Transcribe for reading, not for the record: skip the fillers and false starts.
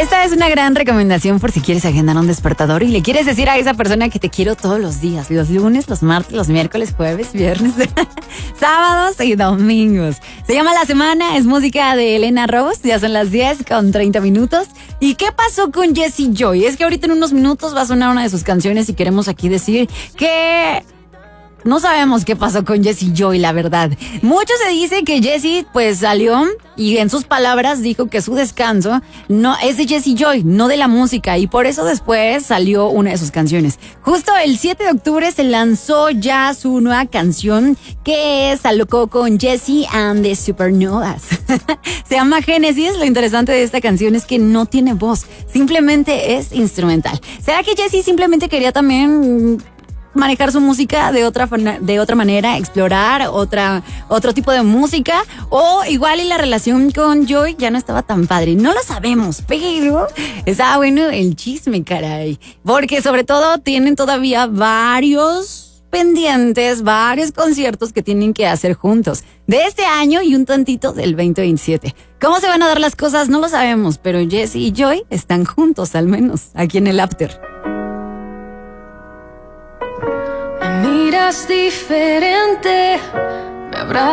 Esta es una gran recomendación por si quieres agendar un despertador y le quieres decir a esa persona que te quiero todos los días, los lunes, los martes, los miércoles, jueves, viernes, sábados y domingos. Se llama La Semana, es música de Elena Rose, ya son las 10:30. ¿Y qué pasó con Jessie Joy? Es que ahorita en unos minutos va a sonar una de sus canciones y queremos aquí decir que no sabemos qué pasó con Jessie Joy, la verdad. Mucho se dice que Jessie pues salió y en sus palabras dijo que su descanso no es de Jessie Joy, no de la música, y por eso después salió una de sus canciones. Justo el 7 de octubre se lanzó ya su nueva canción que salió con Jessie and the Supernovas. Se llama Génesis. Lo interesante de esta canción es que no tiene voz, simplemente es instrumental. ¿Será que Jessie simplemente quería también manejar su música de otra manera, explorar otro tipo de música, o igual y la relación con Joy ya no estaba tan padre? No lo sabemos, pero estaba bueno el chisme, caray, porque sobre todo tienen todavía varios pendientes, varios conciertos que tienen que hacer juntos de este año y un tantito del 2027. ¿Cómo se van a dar las cosas? No lo sabemos, pero Jessie y Joy están juntos, al menos aquí en el After. Miras diferente, me abrazas.